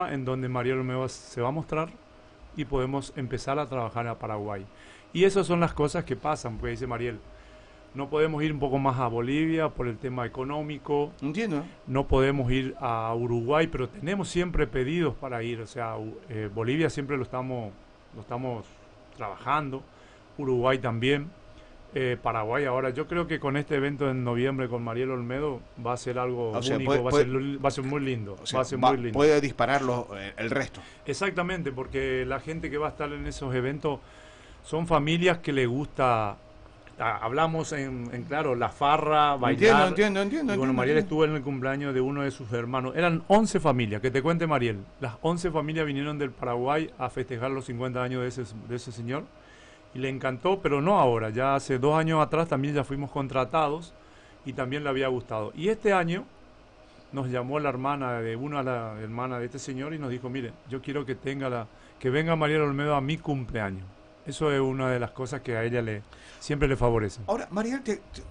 en donde Mariel Olmedo se va a mostrar y podemos empezar a trabajar a Paraguay. Y esas son las cosas que pasan, porque dice Mariel, no podemos ir un poco más a Bolivia por el tema económico, Entiendo. no podemos ir a Uruguay, pero tenemos siempre pedidos para ir, o sea, Bolivia siempre lo estamos trabajando, Uruguay también, Paraguay ahora. Yo creo que con este evento en noviembre con Mariel Olmedo va a ser algo O sea, único, va a ser muy lindo, o sea, va a ser muy lindo. puede dispararlo el resto. Exactamente, porque la gente que va a estar en esos eventos son familias que le gusta, hablamos en claro, la farra, bailar. Entiendo. Y bueno, Mariel estuvo en el cumpleaños de uno de sus hermanos. Eran 11 familias, que te cuente Mariel. Las 11 familias vinieron del Paraguay a festejar los 50 años de ese señor. Y le encantó, pero no ahora. Ya hace 2 años atrás también ya fuimos contratados y también le había gustado. Y este año nos llamó la hermana de la hermana de este señor y nos dijo, mire, yo quiero que venga Mariel Olmedo a mi cumpleaños. Eso es una de las cosas que a ella siempre le favorece. Ahora, Mariel,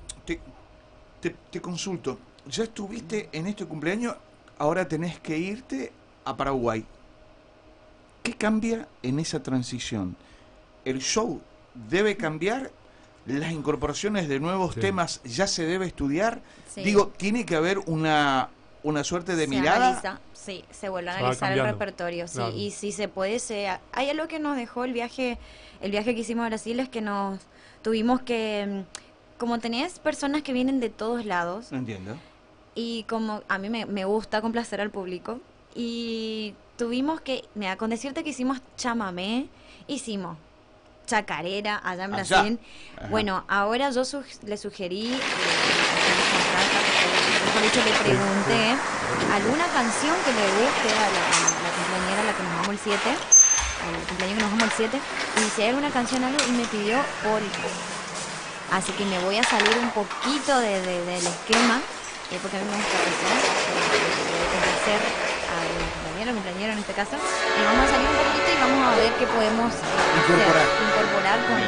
te consulto. Ya estuviste en este cumpleaños, ahora tenés que irte a Paraguay. ¿Qué cambia en esa transición? ¿El show debe cambiar? ¿Las incorporaciones de nuevos temas ya se debe estudiar? Sí. Digo, ¿tiene que haber una suerte de mirada? Analiza, sí, se vuelve a analizar el repertorio, sí, claro. y si se puede, hay algo que nos dejó el viaje que hicimos a Brasil, es que nos tuvimos que, como tenés personas que vienen de todos lados, Entiendo. y como a mí me gusta complacer al público, y tuvimos que, mira, con decirte que hicimos chamamé, hicimos chacarera allá en Allá. Brasil. Ajá. Bueno, ahora yo le sugerí, mejor dicho, le pregunté alguna canción que le guste a la cumpleañera a la que nos vamos el 7, al cumpleaños que nos vamos el 7, y si hay alguna canción, algo, y me pidió Polka. Así que me voy a salir un poquito del esquema, porque a mí me gusta hacer al cumpleañero en este caso, y vamos a salir un poquito y vamos a ver qué podemos Incorporar. incorporar con